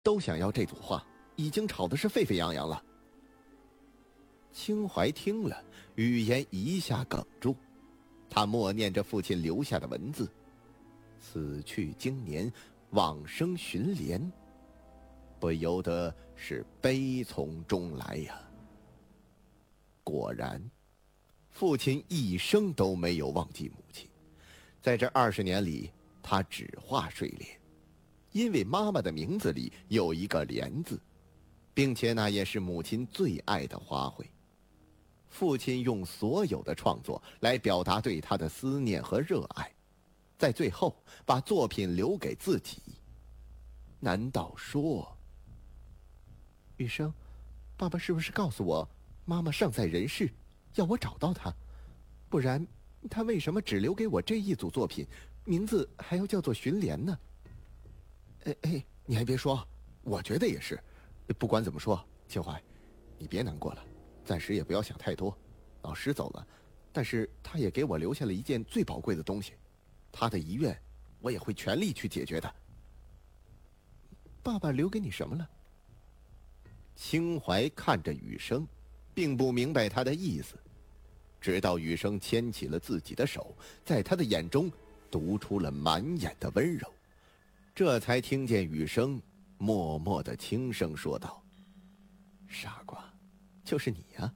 都想要这组画，已经吵得是沸沸扬扬了。清怀听了，语言一下哽住，他默念着父亲留下的文字：此去经年，往生寻莲，不由得是悲从中来呀。果然，父亲一生都没有忘记母亲，在这20年里，他只画睡莲，因为妈妈的名字里有一个莲字，并且那也是母亲最爱的花卉。父亲用所有的创作来表达对他的思念和热爱，在最后把作品留给自己。难道说，雨生，爸爸是不是告诉我，妈妈尚在人世，要我找到她？不然，他为什么只留给我这一组作品，名字还要叫做寻莲呢？你还别说，我觉得也是。不管怎么说，清怀，你别难过了，暂时也不要想太多。老师走了，但是他也给我留下了一件最宝贵的东西，他的遗愿，我也会全力去解决的。爸爸留给你什么了？清怀看着雨生，并不明白他的意思，直到雨生牵起了自己的手，在他的眼中读出了满眼的温柔，这才听见雨生默默地轻声说道：傻瓜，就是你呀。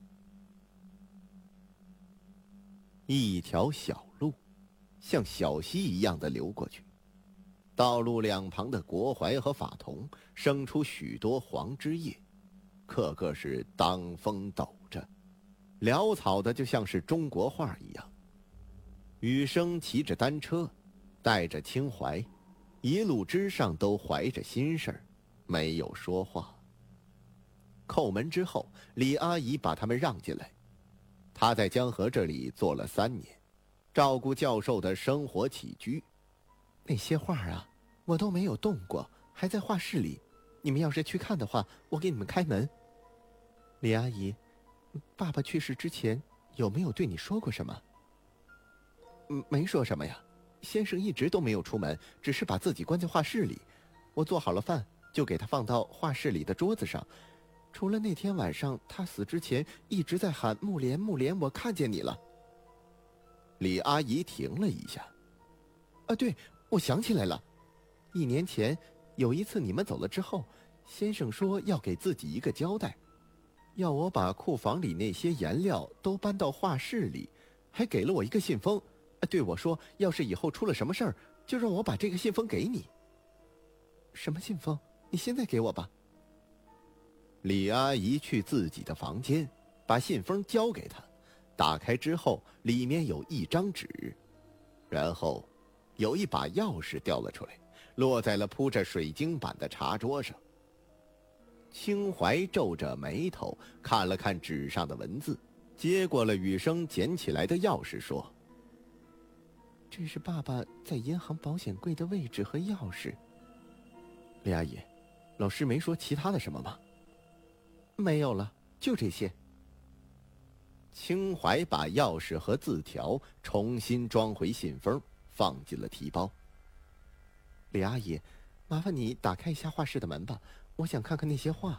一条小路像小溪一样的流过去，道路两旁的国槐和法桐生出许多黄枝叶，个个是当风抖着，潦草的就像是中国画一样。雨生骑着单车，带着清怀，一路之上都怀着心事儿，没有说话。叩门之后，李阿姨把他们让进来。她在江河这里做了3年，照顾教授的生活起居。那些画啊，我都没有动过，还在画室里。你们要是去看的话，我给你们开门。李阿姨，爸爸去世之前有没有对你说过什么？没说什么呀，先生一直都没有出门，只是把自己关在画室里。我做好了饭，就给他放到画室里的桌子上。除了那天晚上他死之前一直在喊木莲木莲，我看见你了。李阿姨停了一下。对，我想起来了，1年前有一次你们走了之后，先生说要给自己一个交代，要我把库房里那些颜料都搬到画室里，还给了我一个信封，对我说要是以后出了什么事儿，就让我把这个信封给你。什么信封？你现在给我吧。李阿姨去自己的房间，把信封交给他，打开之后里面有一张纸，然后有一把钥匙掉了出来，落在了铺着水晶板的茶桌上。清怀皱着眉头看了看纸上的文字，接过了雨生捡起来的钥匙，说：这是爸爸在银行保险柜的位置和钥匙。李阿姨，老师没说其他的什么吗？没有了，就这些。清怀把钥匙和字条重新装回信封，放进了提包。李阿姨，麻烦你打开一下画室的门吧，我想看看那些画。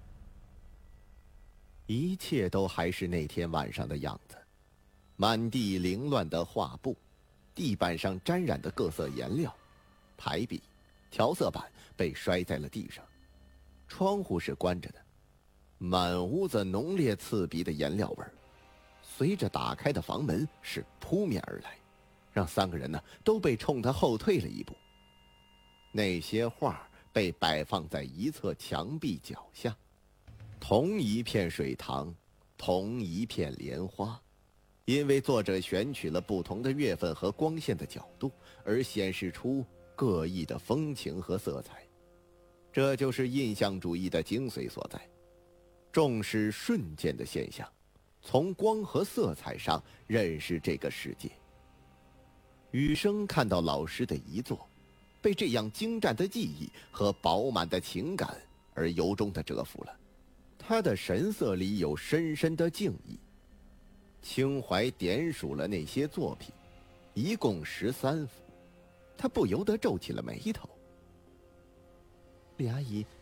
一切都还是那天晚上的样子，满地凌乱的画布，地板上沾染的各色颜料，排笔、调色板被摔在了地上，窗户是关着的，满屋子浓烈刺鼻的颜料味儿，随着打开的房门是扑面而来，让3个人呢都被冲他后退了一步。那些画被摆放在一侧墙壁脚下，同一片水塘，同一片莲花，因为作者选取了不同的月份和光线的角度，而显示出各异的风情和色彩。这就是印象主义的精髓所在，重视瞬间的现象，从光和色彩上认识这个世界。雨生看到老师的遗作，被这样精湛的技艺和饱满的情感而由衷地折服了，他的神色里有深深的敬意。清怀点数了那些作品，一共13幅，他不由得皱起了眉头。李阿姨，